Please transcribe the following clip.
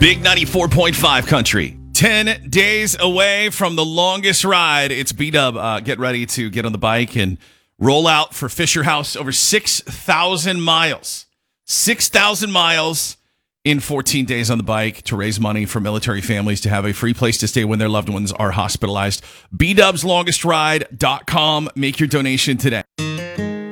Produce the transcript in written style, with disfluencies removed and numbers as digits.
Big 94.5 country. 10 days away from the longest ride. It's B-Dub. Get ready to get on the bike and roll out for Fisher House. Over 6,000 miles. 6,000 miles in 14 days on the bike to raise money for military families to have a free place to stay when their loved ones are hospitalized. BDubsLongestRide.com. Make your donation today.